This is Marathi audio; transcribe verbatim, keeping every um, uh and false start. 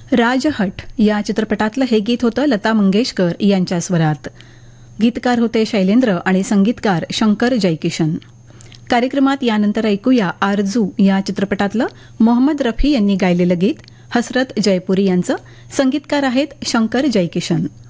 राजहट या चित्रपटातलं हे गीत होतं लता मंगेशकर यांच्या स्वरात. गीतकार होते शैलेंद्र आणि संगीतकार शंकर जयकिशन. कार्यक्रमात यानंतर ऐकूया आरजू या चित्रपटातलं मोहम्मद रफी यांनी गायलेलं गीत हसरत जयपुरी यांचं. संगीतकार आहेत शंकर जयकिशन.